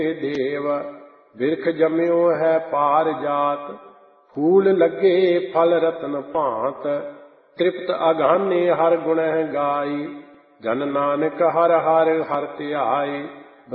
ਦੇਵ ਬਿਰਖ ਜਮਿਓ ਹੈ ਪਾਰ ਜਾਤ। ਫੂਲ ਲੱਗੇ ਫਲ ਰਤਨ ਭਾਂਤ ਤ੍ਰਿਪਤ ਅਗਾਨੇ ਹਰ ਗੁਣਹਿ ਗਾਈ। ਜਨ ਨਾਨਕ ਹਰ ਹਰ ਹਰ ਧਿਆਏ